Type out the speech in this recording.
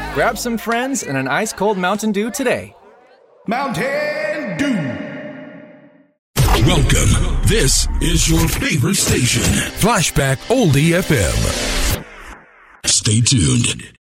Grab some friends and an ice-cold Mountain Dew today. Mountain Dew. Welcome. This is your favorite station, Flashback Oldie FM. Stay tuned.